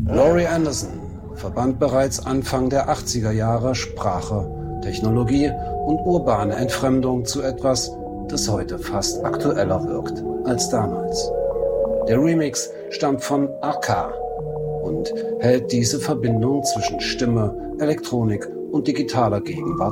Laurie Anderson verband bereits Anfang der 80er Jahre Sprache, Technologie und urbane Entfremdung zu etwas, das heute fast aktueller wirkt als damals. Der Remix stammt von AK und hält diese Verbindung zwischen Stimme, Elektronik und digitaler Gegenwart